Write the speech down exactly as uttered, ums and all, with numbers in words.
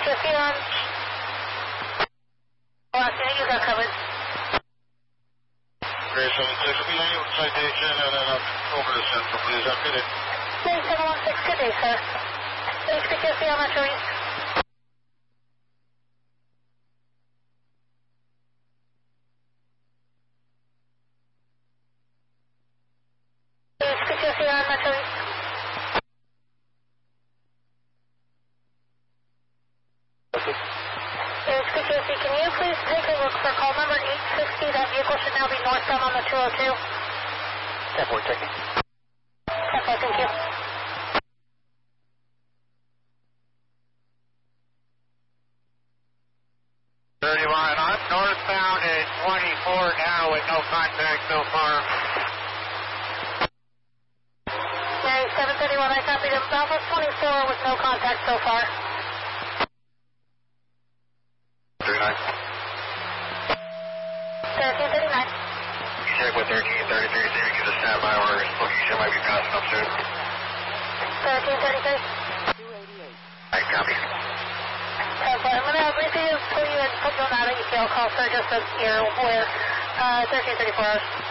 T S C on. Last unit, you got covered. three seven six, we have your citation and then up over to Central, please. Have a good day. three seven one six, good day, sir. H P T S C on Metro East. H P T S C on Metro East. H P T S C, can you please take a look for call number eight sixty? That vehicle should now be northbound on the two oh two. ten four, checking. ten four, thank you. thirty-one, I'm northbound at twenty-four now with no contact so far. Mary seven thirty-one, I copied him. Southwest twenty-four with no contact so far. thirty-nine. thirteen thirty-nine. You check with thirteen thirty-three, see if you get a standby or location might be passing up soon. thirteen thirty-three. Alright, copy. Okay, I'm going to briefly pull you and put you on out of E T L call, sir, just so you're aware. Uh, thirteen thirty-four hours.